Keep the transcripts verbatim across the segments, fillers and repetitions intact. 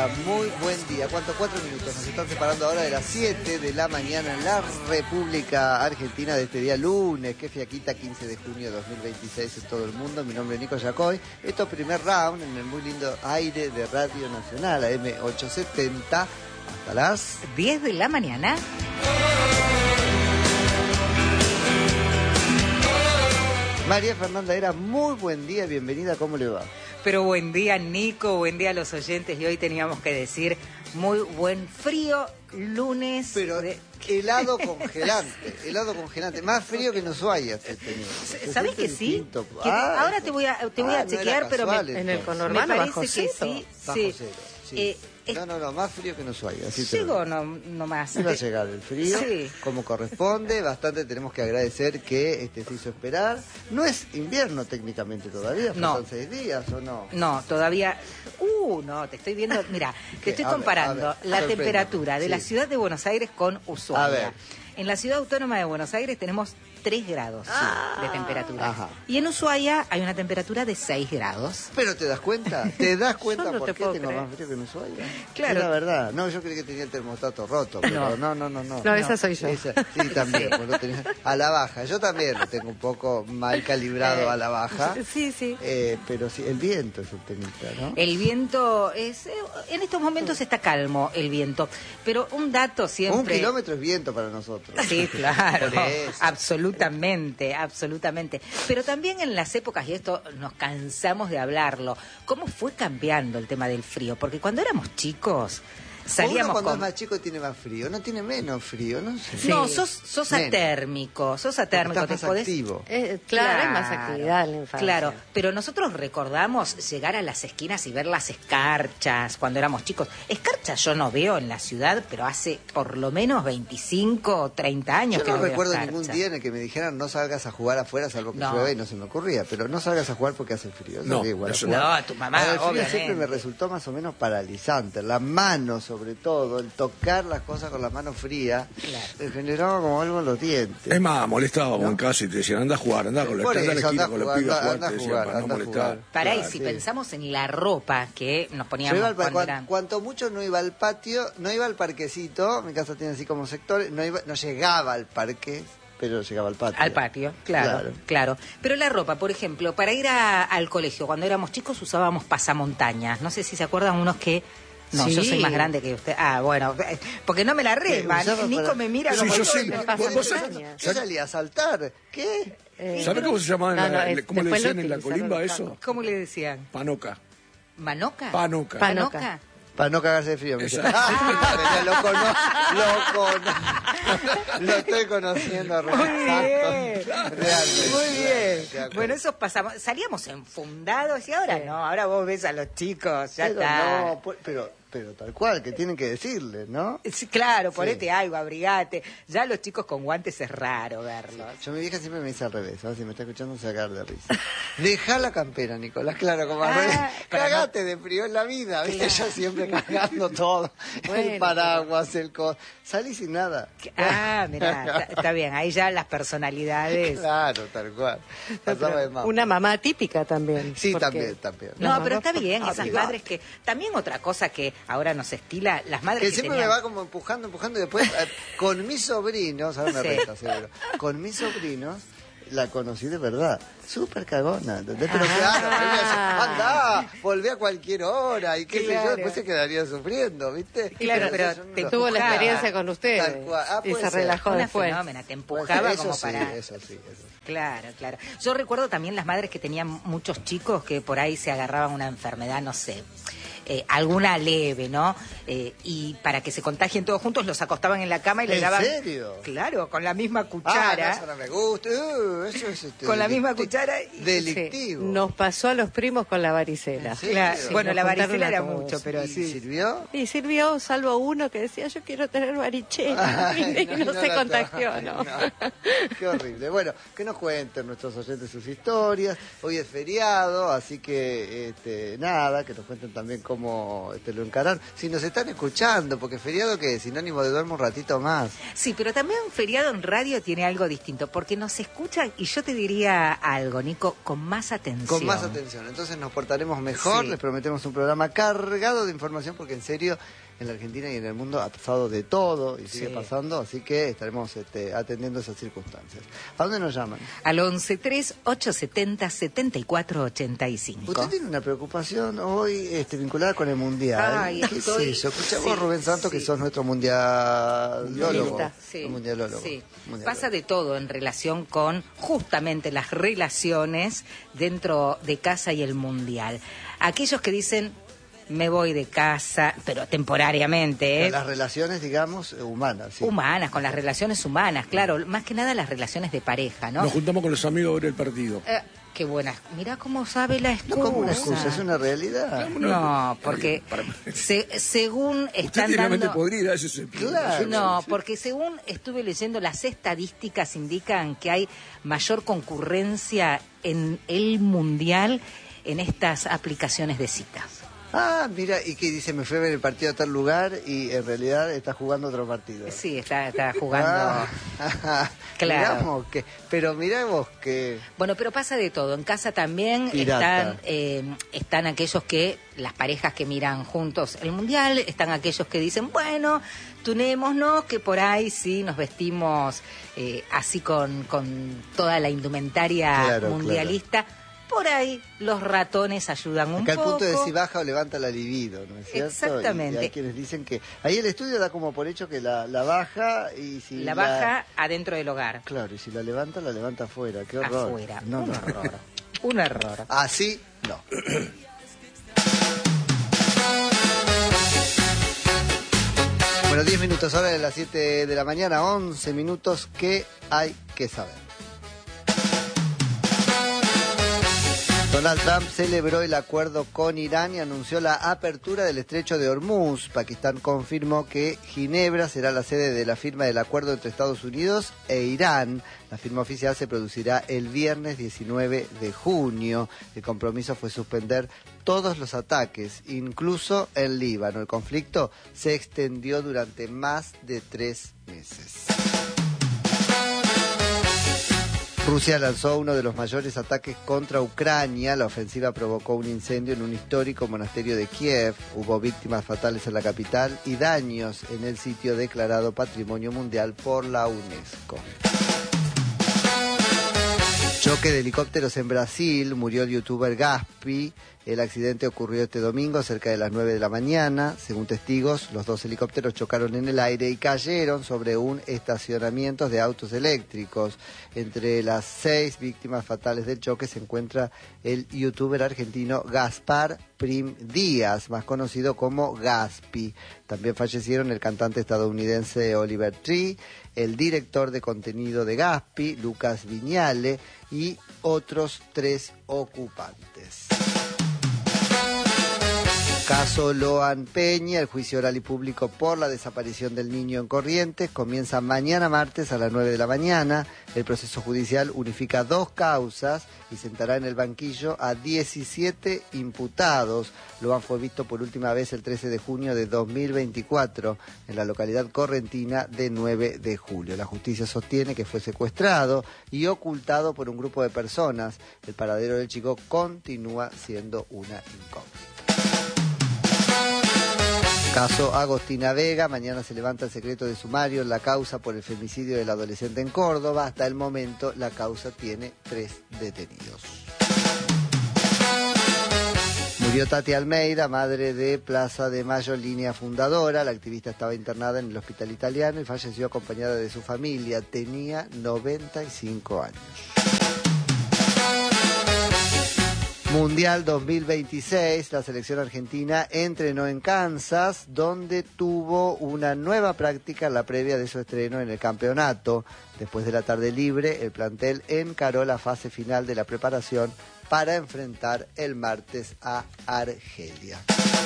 día, muy buen día. ¿Cuánto? Cuatro minutos. Nos están separando ahora de las siete de la mañana en la República Argentina de este día lunes. Qué fiaquita, quince de junio de dos mil veintiséis en todo el mundo. Mi nombre es Nico Yacoy. Esto es primer round en el muy lindo aire de Radio Nacional, A M ochocientos setenta, hasta las diez de la mañana. María Fernanda Era, muy buen día, bienvenida, ¿cómo le va? Pero buen día, Nico, buen día a los oyentes. Y hoy teníamos que decir muy buen frío lunes. Pero de... helado congelante, helado congelante, más frío que en Ushuaia. ¿Sabés que sí? Que ah, ahora te voy a, te voy ah, a chequear, no pero me, casual, en el conurbano me parece bajo que cero. sí. Bajo sí. cero, sí. Eh, es... No, no, no, más frío que en Ushuaia. Así Llego no, no más. Va a llegar el frío, sí. como corresponde. Bastante tenemos que agradecer que este se hizo esperar. No es invierno técnicamente todavía, no. faltan seis días, ¿o no? No, todavía... Uh, no, te estoy viendo... Mira, te estoy a ver, comparando a ver, la sorprende. temperatura de Sí. la ciudad de Buenos Aires con Ushuaia. A ver. En la ciudad autónoma de Buenos Aires tenemos tres grados Ah. de temperatura. Ajá. Y en Ushuaia hay una temperatura de seis grados. Pero ¿te das cuenta? ¿Te das cuenta Yo no por te qué puedo tengo creer. más frío que en Ushuaia? Claro. Es la verdad. No, yo creí que tenía el termostato roto, pero no, no, no, no. No, esa soy yo. Esa- sí, también, pues lo tenía a la baja. Yo también lo tengo un poco mal calibrado a la baja. Sí, sí. Eh, pero sí, el viento es el temita, ¿no? El viento es... eh, En estos momentos está calmo el viento. Pero un dato siempre... Un kilómetro es viento para nosotros. Sí, claro, Por eso. absolutamente, absolutamente. Pero también en las épocas, y esto nos cansamos de hablarlo, ¿cómo fue cambiando el tema del frío? Porque cuando éramos chicos, Uno salíamos cuando con... es más chico tiene más frío, no tiene menos frío, no sé. No, Sí. sos, sos Menos. atérmico, sos atérmico. Porque te estás más podés- activo. Eh, claro, hay más actividad en la infancia. Claro, pero nosotros recordamos llegar a las esquinas y ver las escarchas cuando éramos chicos. Escarchas yo no veo en la ciudad, pero hace por lo menos veinticinco o treinta años Yo que no no veo recuerdo escarchas. ningún día en el que me dijeran no salgas a jugar afuera salvo que No. llueve y no se me ocurría, pero no salgas a jugar porque hace frío. No, Salí igual a eso jugar. no. No, tu mamá, Ahora, el frío obviamente. siempre me resultó más o menos paralizante, la mano sobre todo, el tocar las cosas con la mano fría, Claro. me generaba como algo en los dientes. Es más, molestábamos ¿No? en casa y te decían, anda a jugar, anda con la, Por anda a la eso, esquina anda con a los jugar, pibes a jugar, anda a te decían, jugar, para no anda a molestar. jugar. Pará, y Claro, si sí. pensamos en la ropa que nos Yo poníamos iba al pa- cuando cuan- eran... cuanto mucho no iba al patio, no iba al parquecito, mi casa tiene así como sectores, no iba, no llegaba al parque, pero llegaba al patio. Al patio, claro, Claro. claro, Pero la ropa, por ejemplo, para ir a- al colegio, cuando éramos chicos usábamos pasamontañas. No sé si se acuerdan unos que... No, Sí. yo soy más grande que usted. Ah, bueno, eh, porque no me la rema. usaba Nico para- me mira Sí, como... yo sí. "Vos- Vos- vos- Yo salía a saltar, ¿qué? Eh, ¿Sabés cómo se llamaba? en No, la- no, es- ¿Cómo le después lo decían en la utilizaron colimba los eso? panos. ¿Cómo le decían? Panoca. ¿Manoca? Panoca. Panoca. Para no cagarse de frío. Me Esa. dice. Ah, lo conozco, lo conozco. Lo estoy conociendo Muy bien, realmente. muy bien. De acuerdo. Bueno, esos pasamos, salíamos enfundados y ahora Sí. no, ahora vos ves a los chicos, ya Pero está. no, pu- pero, pero tal cual, que tienen que decirle, ¿no? Sí, claro, ponete Sí. algo, abrigate. Ya los chicos con guantes es raro verlos. Yo mi vieja siempre me dice al revés, ¿no? Si me está escuchando se va a cagar de risa. Deja la campera, Nicolás, claro, como al Ah, revés. para Cagate de frío en la vida, ¿viste? Claro. Yo siempre cargando todo. Bueno, el paraguas, el co... Salí sin nada. Ah, mirá, está, está bien, ahí ya las personalidades. Claro, tal cual. Pasaba de mamá. Una mamá típica también. Sí, porque- también, también. No, No, pero no, está bien, esas amiga. madres que... También otra cosa que ahora nos estila, las madres Que que, siempre tenían... me va como empujando, empujando y después eh, con mis sobrinos, ahora me Sí. resta seguro, con mis sobrinos la conocí de verdad, súper cagona, ¿entendés? Pero Ah. claro, ella anda, volví a cualquier hora y qué sé Claro. yo, después se quedaría sufriendo, ¿viste? Claro, pero yo no te lo- Tuvo la Empujaba. experiencia con ustedes. Tal cual. Ah, y puede se ser. relajó Una después. fenómena, te Puede empujaba ser, eso como sí, para... eso sí, eso sí. Claro, claro. Yo recuerdo también las madres que tenían muchos chicos que por ahí se agarraban una enfermedad, no sé, eh, alguna leve, ¿no? Eh, y para que se contagien todos juntos los acostaban en la cama y le ¿En daban... serio? Claro, con la misma Ah, no, cuchara. eso no me gusta, uh, eso es este, Con la misma delicti- cuchara y- delictivo. Sí, nos pasó a los primos con la varicela. ¿En serio? Claro, Sí, bueno, nos la juntaron varicela a era todos. mucho, pero ¿Y sí. sirvió? Y sirvió, salvo uno que decía, yo quiero tener varichela. Ay, y no, se la contagió, to- ¿no? no. Qué horrible. Bueno, que nos cuenten nuestros oyentes sus historias. Hoy es feriado, así que este, nada, que nos cuenten también cómo cómo te lo encarar. Si nos están escuchando, porque feriado que es sinónimo de duermo un ratito más. Sí, pero también un feriado en radio tiene algo distinto, porque nos escuchan, y yo te diría algo, Nico, con más atención. Con más atención, entonces nos portaremos mejor, sí. Les prometemos un programa cargado de información, porque en serio, en la Argentina y en el mundo ha pasado de todo y sigue sí. pasando, así que estaremos este, atendiendo esas circunstancias. ¿A dónde nos llaman? Al once tres ocho setenta setenta y cuatro ochenta y cinco. Usted tiene una preocupación hoy este, vinculada con el Mundial. Ay, ¿Qué estoy... es eso? Escuchamos sí, Rubén Santos, sí. que sos nuestro mundialólogo. Sí. mundialólogo. Sí. mundialólogo. Pasa de todo en relación con justamente las relaciones dentro de casa y el Mundial. Aquellos que dicen... me voy de casa, pero temporariamente. ¿eh? Las relaciones, digamos, humanas. Sí. Humanas, con las relaciones humanas, claro. Más que nada las relaciones de pareja, ¿no? Nos juntamos con los amigos a ver el partido. Eh, qué buena. Mirá cómo sabe la excusa. No como una excusa, es una realidad. No, porque se, según están Usted dando... podrida, eso se... Claro. No, porque según estuve leyendo, las estadísticas indican que hay mayor concurrencia en el Mundial en estas aplicaciones de citas. Ah, mira, y que dice, me fui a ver el partido a tal lugar y en realidad está jugando otro partido. Sí, está, está jugando. Ah, claro. Miramos que, pero miramos que... Bueno, pero pasa de todo. En casa también están, eh, están aquellos que, las parejas que miran juntos el Mundial, están aquellos que dicen, bueno, tunémonos, que por ahí sí nos vestimos eh, así con, con toda la indumentaria claro, mundialista. Claro. Por ahí los ratones ayudan un Acá poco. Acá el punto de si baja o levanta la libido, ¿no es cierto? Exactamente. Y, y hay quienes dicen que... Ahí el estudio da como por hecho que la, la baja y si la... La baja adentro del hogar. Claro, y si la levanta, la levanta afuera. ¡Qué horror! Afuera. No, un no. error. Un error. Así, no. Bueno, diez minutos, ahora de las siete de la mañana, once minutos, ¿qué hay que saber? Donald Trump celebró el acuerdo con Irán y anunció la apertura del estrecho de Hormuz. Pakistán confirmó que Ginebra será la sede de la firma del acuerdo entre Estados Unidos e Irán. La firma oficial se producirá el viernes diecinueve de junio. El compromiso fue suspender todos los ataques, incluso en Líbano. El conflicto se extendió durante más de tres meses. Rusia lanzó uno de los mayores ataques contra Ucrania. La ofensiva provocó un incendio en un histórico monasterio de Kiev. Hubo víctimas fatales en la capital y daños en el sitio declarado Patrimonio Mundial por la UNESCO. Choque de helicópteros en Brasil, murió el youtuber Gaspi. El accidente ocurrió este domingo cerca de las nueve de la mañana. Según testigos, los dos helicópteros chocaron en el aire y cayeron sobre un estacionamiento de autos eléctricos. Entre las seis víctimas fatales del choque se encuentra el youtuber argentino Gaspar Prim Díaz, más conocido como Gaspi. También fallecieron el cantante estadounidense Oliver Tree, el director de contenido de Gaspi, Lucas Viñale, y otros tres ocupantes. Caso Loan Peña, el juicio oral y público por la desaparición del niño en Corrientes comienza mañana martes a las nueve de la mañana. El proceso judicial unifica dos causas y sentará en el banquillo a diecisiete imputados. Loan fue visto por última vez el trece de junio de dos mil veinticuatro en la localidad correntina de nueve de julio. La justicia sostiene que fue secuestrado y ocultado por un grupo de personas. El paradero del chico continúa siendo una incógnita. Caso Agostina Vega, mañana se levanta el secreto de sumario en la causa por el femicidio del adolescente en Córdoba. Hasta el momento la causa tiene tres detenidos. Murió Tati Almeida, madre de Plaza de Mayo, línea fundadora. La activista estaba internada en el hospital italiano y falleció acompañada de su familia. Tenía noventa y cinco años. Mundial dos mil veintiséis, la selección argentina entrenó en Kansas, donde tuvo una nueva práctica en la previa de su estreno en el campeonato. Después de la tarde libre, el plantel encaró la fase final de la preparación para enfrentar el martes a Argelia.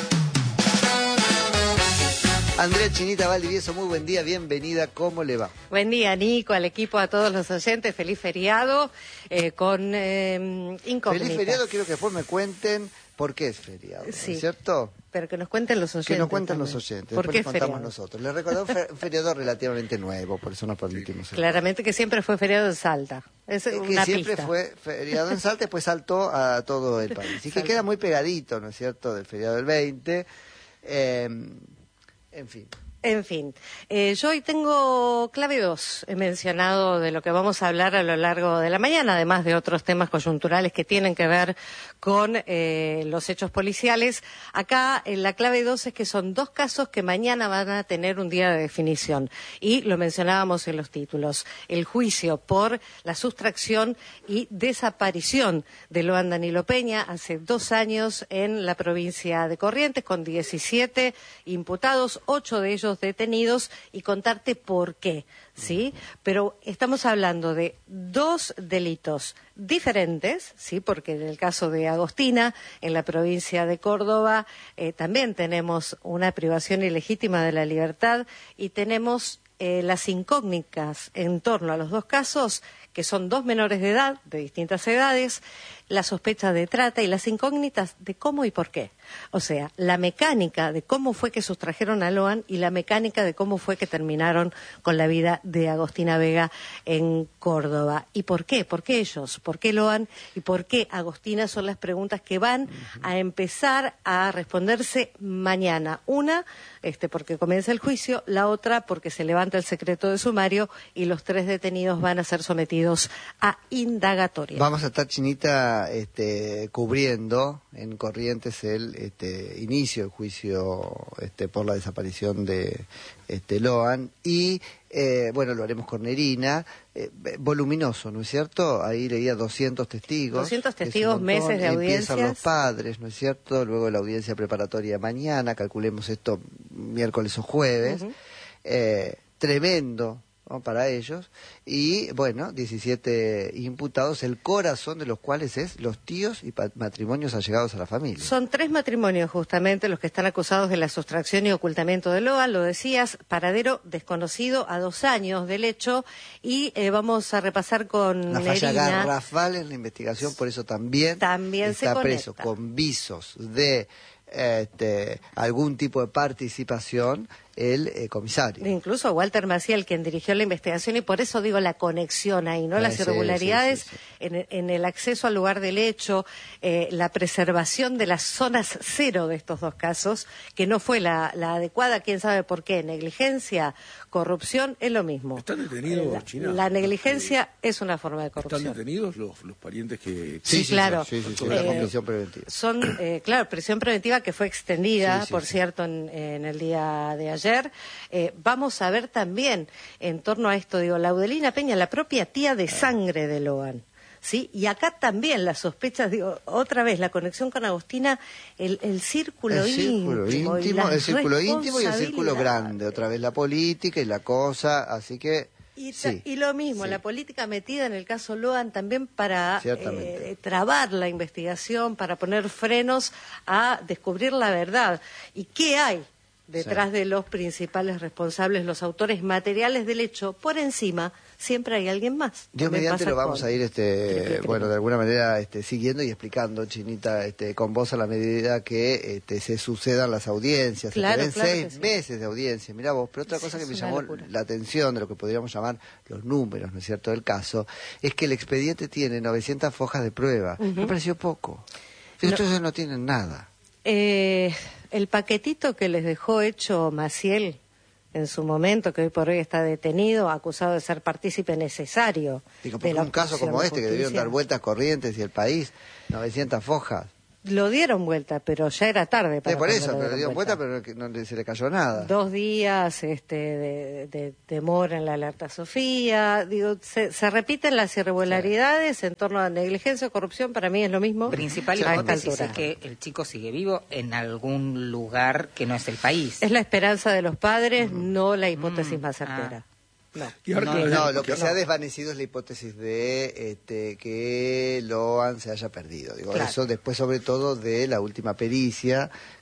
Andrea Chinita Valdivieso, muy buen día, bienvenida, ¿cómo le va? Buen día, Nico, al equipo, a todos los oyentes, feliz feriado, eh, con eh, incógnitas. Feliz feriado, quiero que después me cuenten ¿Por qué es feriado? ¿No Sí. es cierto? Pero que nos cuenten los oyentes. Que nos cuenten también. los oyentes, ¿Por después qué les contamos feriado? nosotros. Les recordamos un fe- un feriado relativamente nuevo, por eso nos permitimos el- Claramente que siempre fue feriado en Salta. Es Eh, una que siempre pista. fue feriado en Salta, después saltó a todo el país. Y que Salta. queda muy pegadito, ¿no es cierto?, del feriado del veinte. Eh, en fin. En fin, eh, yo hoy tengo clave dos, he mencionado de lo que vamos a hablar a lo largo de la mañana, además de otros temas coyunturales que tienen que ver con eh, los hechos policiales. Acá en la clave dos es que son dos casos que mañana van a tener un día de definición. Y lo mencionábamos en los títulos. El juicio por la sustracción y desaparición de Loan Danilo Peña hace dos años en la provincia de Corrientes, con diecisiete imputados, ocho de ellos detenidos, y contarte por qué, ¿sí? Pero estamos hablando de dos delitos diferentes, ¿sí? Porque en el caso de Agostina, en la provincia de Córdoba, eh, también tenemos una privación ilegítima de la libertad y tenemos eh, las incógnitas en torno a los dos casos, que son dos menores de edad, de distintas edades, la sospecha de trata y las incógnitas de cómo y por qué. O sea, la mecánica de cómo fue que sustrajeron a Loan y la mecánica de cómo fue que terminaron con la vida de Agostina Vega en Córdoba. ¿Y por qué? ¿Por qué ellos? ¿Por qué Loan? ¿Y por qué Agostina? Son las preguntas que van a empezar a responderse mañana. Una, este, porque comienza el juicio, la otra porque se levanta el secreto de sumario y los tres detenidos van a ser sometidos a indagatoria. Vamos a estar, Chinita, este, cubriendo en Corrientes el este, inicio del juicio este, por la desaparición de este, Loan y, eh, bueno, lo haremos con Nerina, eh, voluminoso, ¿no es cierto? Ahí leía doscientos testigos. doscientos que es un testigos, montón. meses de Empiezan audiencias. los padres, ¿no es cierto? Luego la audiencia preparatoria mañana, calculemos esto miércoles o jueves. Uh-huh. eh, tremendo, ¿no?, para ellos, y bueno, diecisiete imputados, el corazón de los cuales es los tíos y matrimonios allegados a la familia. Son tres matrimonios justamente los que están acusados de la sustracción y ocultamiento de Loan, lo decías, paradero desconocido a dos años del hecho, y eh, vamos a repasar con Una falla Nerina. garrafal en la investigación, por eso también, También se está preso conecta. con visos de este, algún tipo de participación el eh, comisario. Incluso Walter Maciel, quien dirigió la investigación, y por eso digo la conexión ahí, ¿no? Ah, Las sí, irregularidades sí, sí, sí. En, en el acceso al lugar del hecho, eh, la preservación de las zonas cero de estos dos casos, que no fue la, la adecuada, quién sabe por qué. Negligencia, corrupción, es lo mismo. ¿Están detenidos, La, China? la negligencia es una forma de corrupción. ¿Están detenidos los, los parientes que...? Sí, claro. Sí, sí, sí, Eh, con prisión preventiva. Son, eh, claro, prisión preventiva que fue extendida, Sí, sí, por sí. cierto, en, en el día de ayer. Eh, vamos a ver también, en torno a esto, digo, Laudelina Peña, la propia tía de sangre de Loan. ¿Sí? Y acá también las sospechas, digo, otra vez, la conexión con Agostina, el, el círculo El círculo íntimo. y íntimo, las el círculo íntimo y el círculo responsabilidades. grande, otra vez la política y la cosa, así que Y, ta- sí, y lo mismo, sí. la política metida en el caso Loan también para Ciertamente. eh, trabar la investigación, para poner frenos a descubrir la verdad. ¿Y qué hay detrás Sí. de los principales responsables, los autores materiales del hecho? Por encima siempre hay alguien más. Dios Me mediante pasa lo vamos con- a ir, este, Triple Crimen. bueno, de alguna manera este, siguiendo y explicando, Chinita, este, con vos a la medida que este, se sucedan las audiencias. Claro, se claro seis que sí. meses de audiencia, mirá vos. Pero otra Sí, cosa que es me una llamó locura. la atención de lo que podríamos llamar los números, ¿no es cierto?, del caso, es que el expediente tiene novecientas fojas de prueba. Me pareció poco. No. Estos no tienen nada. Eh, el paquetito que les dejó hecho Maciel en su momento, que hoy por hoy está detenido, acusado de ser partícipe necesario. Digo, de porque la un caso obstrucción como de este, que debieron justicia. dar vueltas Corrientes y el país, novecientas fojas. Lo dieron vuelta, pero ya era tarde para Sí, por cuando eso, lo pero le dieron vuelta. vuelta, pero no, no le- se le cayó nada. Dos días este, de, de demora en la alerta Sofía. Digo, se, se repiten las irregularidades en torno a negligencia o corrupción, para mí es lo mismo. Principal a esta hipótesis altura. es que el chico sigue vivo en algún lugar que no es el país. Es la esperanza de los padres, no la hipótesis Mm, más certera. No. Y ahora No, que- No, lo que que- se ha desvanecido es la hipótesis de este, que Loan se haya perdido. Digo, Claro. eso después, sobre todo, de la última pericia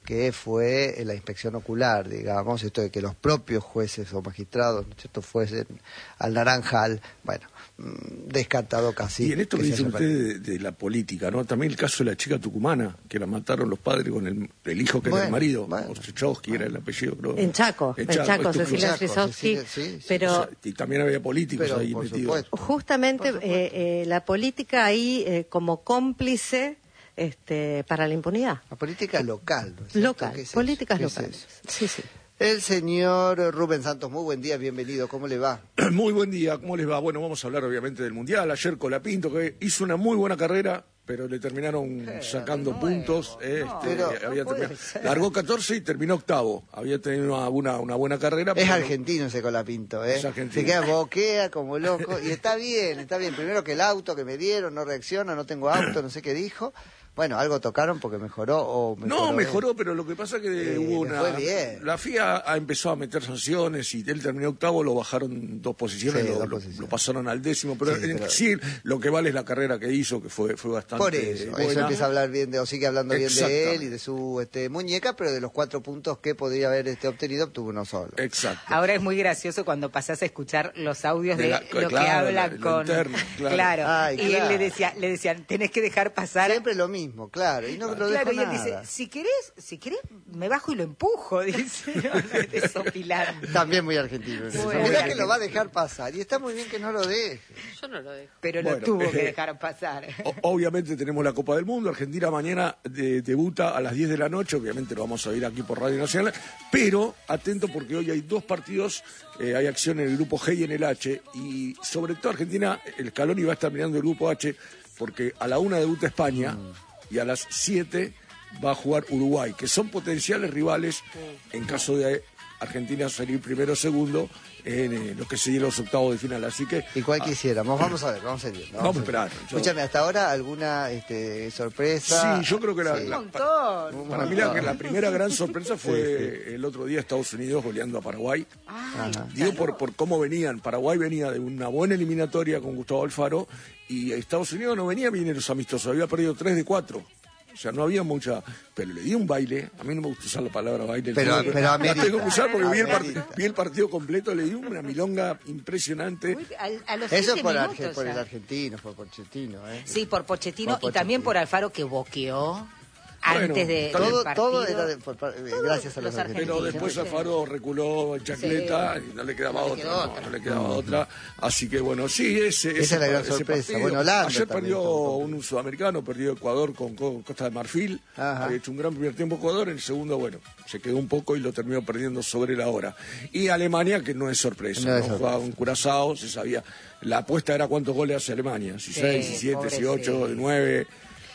que fue la inspección ocular, digamos, esto de que los propios jueces o magistrados, ¿no es cierto?, fuesen al naranjal, bueno, descartado casi. Y en esto que dicen ustedes de, de la política, ¿no? También el caso de la chica tucumana, que la mataron los padres con el, el hijo que bueno, era el marido, bueno, Ostrechowski bueno. era el apellido, creo. En Chaco, en Chaco, Chaco Cecilia Ostrechowski, Ostrechowski, sí, sí, pero... O sea, y también había políticos Pero, ahí por metidos. supuesto. Justamente Por supuesto. eh, eh, la política ahí eh, como cómplice este, para la impunidad. La política local, ¿no es cierto? Local, ¿Qué es eso? políticas ¿Qué es locales. eso? Sí, sí. El señor Rubén Santos, muy buen día, bienvenido, ¿cómo le va? Muy buen día, ¿cómo les va? Bueno, vamos a hablar obviamente del Mundial. Ayer Colapinto, que hizo una muy buena carrera, pero le terminaron sacando de nuevo, puntos. no, este, pero había no puede terminado- ser. largó catorce y terminó octavo. Había tenido una, una, una buena carrera. Es pero- argentino ese Colapinto, ¿eh? Es argentino. Se queda boquea como loco y está bien, está bien. Primero que el auto que me dieron no reacciona, no tengo auto, no sé qué dijo. Bueno, algo tocaron porque mejoró o mejoró. No, mejoró, pero lo que pasa es que Eh, hubo le una... fue bien. La F I A ha empezado a meter sanciones y él terminó octavo, lo bajaron dos posiciones, Sí, lo, dos lo- posiciones. lo pasaron al décimo, pero Sí, en pero- sí lo que vale es la carrera que hizo, que fue, fue bastante Por eso, buena. eso empieza a hablar bien de, o sigue hablando bien de Exactamente. él y de su este, muñeca, pero de los cuatro puntos que podría haber este, obtenido, obtuvo uno solo. Exacto. Ahora es muy gracioso cuando pasás a escuchar los audios de, De la- lo claro, que hablan lo con... interno, claro. Ay, y claro. él le decía, le decían, tenés que dejar pasar... Siempre lo mismo, claro, y no lo Claro, dejo y él nada. dice, si querés, si querés, me bajo y lo empujo, dice, no, no, de sopilar. También muy argentino. eso. Muy Mirá que argentino. lo va a dejar pasar, y está muy bien que no lo deje. Yo no lo dejo. Pero lo Bueno, tuvo que eh, dejar pasar. O- obviamente tenemos la Copa del Mundo. Argentina mañana de- debuta a las diez de la noche. Obviamente lo vamos a ver aquí por Radio Nacional. Pero atento porque hoy hay dos partidos. eh, hay acción en el grupo G y en el H. Y sobre todo Argentina, el Scaloni va a estar mirando el grupo H porque a la una debuta España y a las siete va a jugar Uruguay, que son potenciales rivales en caso de Argentina salir primero o segundo en eh, lo que sería los octavos de final. Así que ¿Y cuál quisiéramos? Vamos a ver, vamos a ir viendo. Vamos a ver. esperar. Yo- Escúchame, hasta ahora alguna este, sorpresa. Sí, yo creo que la, Sí. la- Un montón. Un para mí la, montón. la primera gran sorpresa fue Sí, el otro día Estados Unidos goleando a Paraguay. Ay, Digo claro. por, por cómo venían. Paraguay venía de una buena eliminatoria con Gustavo Alfaro y Estados Unidos no venía bien en los amistosos, había perdido tres de cuatro. O sea, no había mucha... Pero le di un baile. A mí no me gusta usar la palabra baile. Pero- todo, pero la amerita. tengo que usar porque vi el, part- Amerita. vi el partido completo, le di una milonga impresionante. Uy, al- a los Eso siete por, minutos Arge- por ya. el argentino, por Pochettino, ¿eh? Sí, por Pochettino Por y también Pochettino. por Alfaro que boqueó Bueno, antes de, todo- del Todo, partido. todo era de- por- por- Todos gracias a los, los argentinos. Pero argentinos, después ¿viste? Alfaro reculó en chancleta y no le quedaba No le otra, quedó no, otra. no le quedaba otra. Así que bueno, sí, ese, ese Esa es la gran ese sorpresa. partido. Bueno, Holanda Ayer también perdió estuvo. un sudamericano, perdió Ecuador con, con Costa de Marfil. Ajá. Había hecho un gran primer tiempo Ecuador, en el segundo, bueno, se quedó un poco y lo terminó perdiendo sobre la hora. Y Alemania, que no es sorpresa, No no, es sorpresa. jugaba con Curazao, se sabía. La apuesta era cuántos goles hace Alemania, si Sí, seis, si siete, si ocho, pobrecito. de nueve.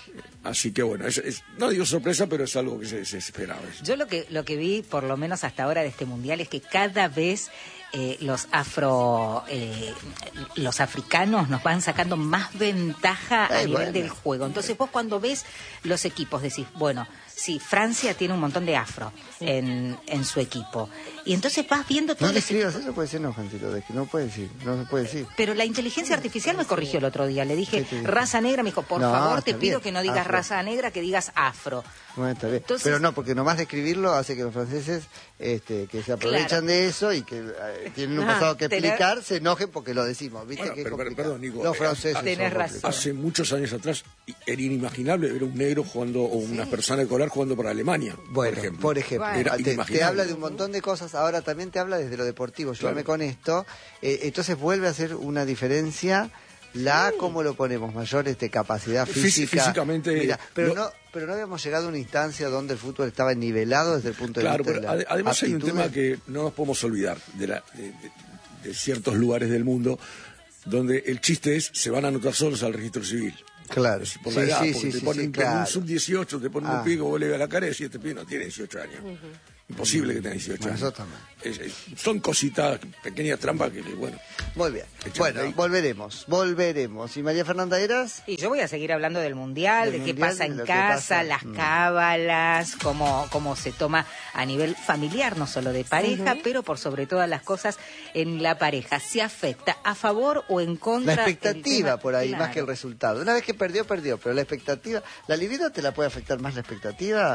Así que bueno, es, es- no digo sorpresa, pero es algo que se, se esperaba. eso. Yo lo que lo que vi, por lo menos hasta ahora de este mundial, es que cada vez eh, los afro eh, los africanos nos van sacando más ventaja a Ay, nivel bueno. del juego. Entonces vos cuando ves los equipos decís, bueno, sí, Francia tiene un montón de afro en, en su equipo. Y entonces vas viendo todo No le ese- escribas eso, puede ser no, Juancito, de que no puede decir, no se puede decir. Pero la inteligencia artificial me corrigió el otro día. Le dije, ¿Qué te dijo? raza negra. Me dijo, por No, favor, te está pido bien, que no digas afro. raza negra, que digas afro. Bueno, está bien. Entonces- Pero no, porque nomás de escribirlo hace que los franceses este, que se aprovechan Claro. de eso y que eh, tienen un Ah, pasado que tener- explicar, se enojen porque lo decimos. ¿Viste Bueno, que es pero- pero- complicado? perdón, Nico, Los eh, franceses son tenés razón. complicados. Hace muchos años atrás era inimaginable ver un negro jugando o una persona de color jugando para Alemania, Bueno, por ejemplo. por ejemplo, Bueno. Era te, te inimaginable. habla de un montón de cosas, ahora también te habla desde lo deportivo, ayúdame Claro. con esto, eh, entonces vuelve a ser una diferencia la cómo lo ponemos, mayor este, capacidad Fí- física. físicamente, Mira, pero lo- no pero no habíamos llegado a una instancia donde el fútbol estaba nivelado desde el punto de Claro, vista pero de la ade- además hay un aptitudes. tema que no nos podemos olvidar de, la- de- de- de ciertos lugares del mundo donde el chiste es se van a anotar solos al registro civil. Claro, Es por sí, la edad, sí, porque sí, te sí, ponen sí, en claro. un sub dieciocho, te ponen Ah. un pico, vos le ves a la cara y decís, este pibe no tiene dieciocho años. Imposible que tenga dieciocho Bueno, años. eso también. Es- es- son cositas, pequeñas trampas que, bueno, Muy bien. Echate Bueno, ahí. volveremos, volveremos. ¿Y María Fernanda Eras? Y yo voy a seguir hablando del mundial, Del de qué mundial, pasa de en lo que casa, pasa. las Mm. cábalas, cómo, cómo se toma a nivel familiar, no solo de pareja, pero por sobre todas las cosas en la pareja. ¿Se afecta a favor o en La contra? el expectativa tema? por ahí, Claro. más que el resultado. Una vez que perdió, perdió, pero la expectativa, ¿la libido te la puede afectar más la expectativa?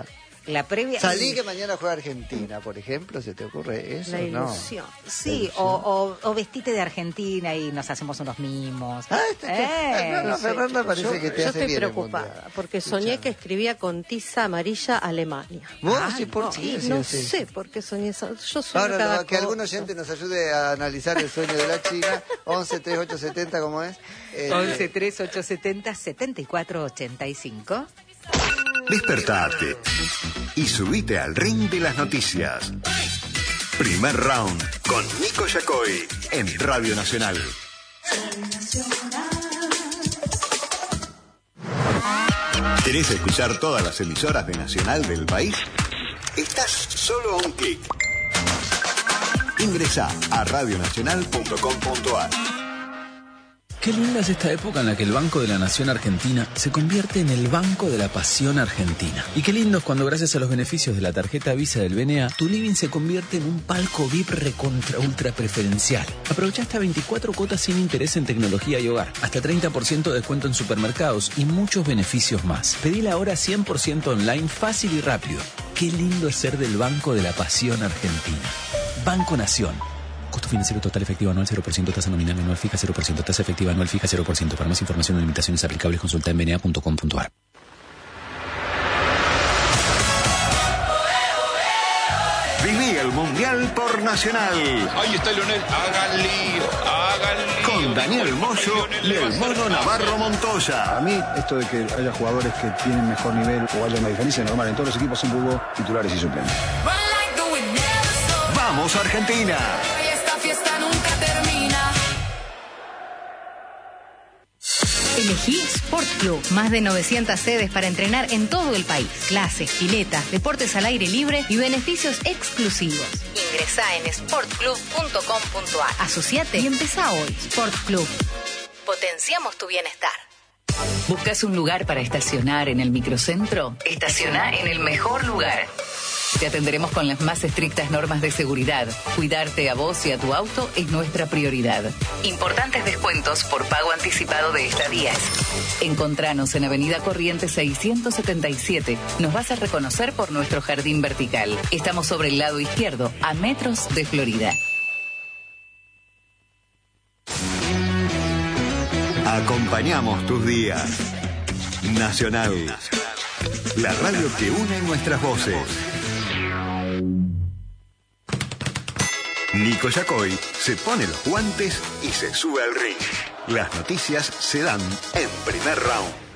La previa... Salí que mañana juega Argentina, por ejemplo, ¿se te ocurre eso? La ilusión. No. Sí, o, o, o vestite de Argentina y nos hacemos unos mimos. Ah, este, Eh, no, no, No sé, Fernanda parece yo, que te yo hace estoy bien el preocupada mundial. porque soñé que escribía con tiza amarilla Alemania. ¿Vos? Ay, Sí, ¿por no, qué? Y Sí, no sí. sé por qué soñé eso. Yo sueño Ahora, cada no, que algún cosa. oyente nos ayude a analizar el sueño de la China. once, treinta y ocho, setenta, ¿cómo es? Eh, once, tres, ocho, setenta, setenta y cuatro, ochenta y cinco. Despertate y subite al ring de las noticias. Primer round con Nico Yacoy en Radio Nacional. ¿Querés escuchar todas las emisoras de Nacional del país? Estás solo a un clic. Ingresá a radionacional punto com punto ar. Qué linda es esta época en la que el Banco de la Nación Argentina se convierte en el Banco de la Pasión Argentina. Y qué lindo es cuando gracias a los beneficios de la tarjeta Visa del B N A, tu living se convierte en un palco V I P recontra ultra preferencial. Aprovecha hasta veinticuatro cuotas sin interés en tecnología y hogar, hasta treinta por ciento de descuento en supermercados y muchos beneficios más. Pedila ahora cien por ciento online, fácil y rápido. Qué lindo es ser del Banco de la Pasión Argentina. Banco Nación. Costo financiero total efectivo anual cero por ciento, tasa nominal anual fija cero por ciento, tasa efectiva anual fija cero por ciento. Para más información o limitaciones aplicables consulta en b n a punto com punto ar. Viví el Mundial por Nacional. Ahí está Lionel, hagan lío, hagan lío. Con Daniel Moyo y el Mono Navarro Montoya. Para mí, esto de que haya jugadores que tienen mejor nivel o haya una diferencia normal en todos los equipos, siempre hubo titulares y suplentes. ¡Vamos, Argentina! Esta fiesta nunca termina. Elegí Sport Club. Más de novecientas sedes para entrenar en todo el país. Clases, piletas, deportes al aire libre y beneficios exclusivos. Ingresá en sport club punto com punto ar. Asociate y empezá hoy. Sport Club. Potenciamos tu bienestar. ¿Buscas un lugar para estacionar en el microcentro? Estaciona en el mejor lugar. Te atenderemos con las más estrictas normas de seguridad. Cuidarte a vos y a tu auto es nuestra prioridad. Importantes descuentos por pago anticipado de estadías. Encontranos en Avenida Corrientes seiscientos setenta y siete. Nos vas a reconocer por nuestro jardín vertical. Estamos sobre el lado izquierdo, a metros de Florida. Acompañamos tus días. Nacional. La radio que une nuestras voces. Nico Yacoy se pone los guantes y se sube al ring. Las noticias se dan en Primer Round.